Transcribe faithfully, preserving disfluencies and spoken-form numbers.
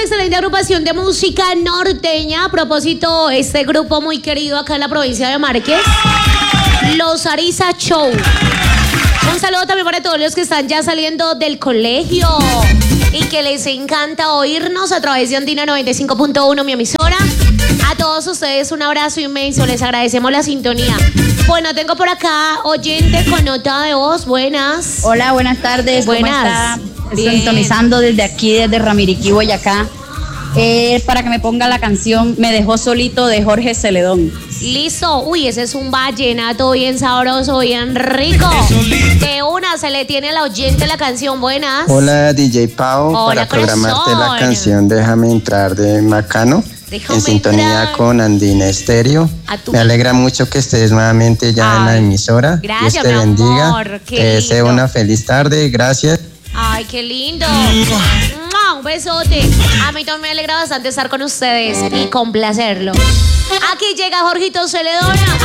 excelente agrupación de música norteña. A propósito, este grupo muy querido acá en la provincia de Márquez, Los Ariza Show. Un saludo también para todos los que están ya saliendo del colegio y que les encanta oírnos a través de Andina noventa y cinco punto uno, mi emisora. A todos ustedes un abrazo inmenso, les agradecemos la sintonía. Bueno, tengo por acá oyente con nota de voz. Buenas. Hola, buenas tardes. Buenas. ¿Cómo está? Sintonizando desde aquí, desde Ramiriquí, Boyacá. Eh, para que me ponga la canción Me dejó solito de Jorge Celedón. Listo. Uy, ese es un vallenato bien sabroso, bien rico. De una se le tiene al oyente la canción. Buenas. Hola, D J Pau. Hola, para programarte corazón. la canción Déjame entrar de Macano. Déjame en sintonía entrar. con Andina Estéreo. Tu... Me alegra mucho que estés nuevamente ya Ay, en la emisora. Gracias, Dios te mi bendiga. amor. Qué te deseo una feliz tarde. Gracias. Ay, qué lindo. Un besote. A mí también me alegra bastante estar con ustedes y complacerlo. Aquí llega Jorgito Celedón.